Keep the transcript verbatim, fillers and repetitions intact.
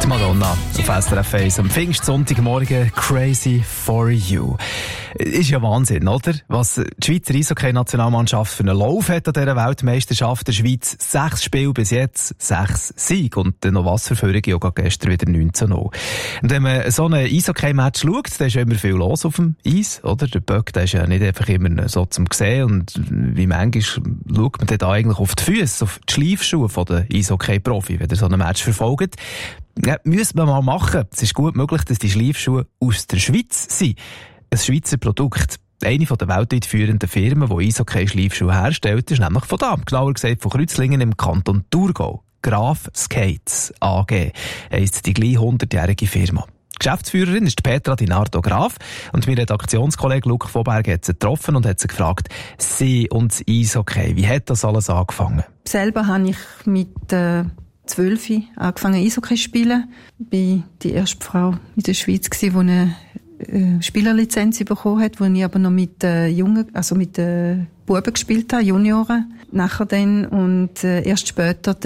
Madonna auf S R F eins am Pfingstsonntagmorgen «Crazy for You». Ist ja Wahnsinn, oder? Was die Schweizer Eishockey-Nationalmannschaft für einen Lauf hat an dieser Weltmeisterschaft der Schweiz. Sechs Spiele bis jetzt, sechs Siege. Und dann noch Wasserführung, ja gestern wieder neunzehn null. Und wenn man so ein Eishockey-Match schaut, dann ist ja immer viel los auf dem Eis, oder? Der Böck, der ist ja nicht einfach immer so zum Sehen. Und wie manchmal schaut man dann da eigentlich auf die Füße, auf die Schleifschuhe von den Eishockey-Profi, wenn ihr so ein Match verfolgt. Ja, müsste man mal machen. Es ist gut möglich, dass die Schleifschuhe aus der Schweiz sind. Ein Schweizer Produkt. Eine der weltweit führenden Firmen, die Eishockey-Schleifschuhe herstellt, ist nämlich von da. Genauer gesagt von Kreuzlingen im Kanton Thurgau. Graf Skates A G heisst die gleich hundertjährige Firma. Die Geschäftsführerin ist Petra Di Nardo Graf und mein Redaktionskollege Luc Voberg hat sie getroffen und hat sie gefragt, sie und das Eishockey, wie hat das alles angefangen? Selber habe ich mit äh, zwölf angefangen Eishockey zu spielen. Ich war die erste Frau in der Schweiz, die eine äh, Spielerlizenz bekommen hat, wo ich aber noch mit äh, Jungen, also mit äh, Buben gespielt habe, Junioren. Nachher dann und äh, erst später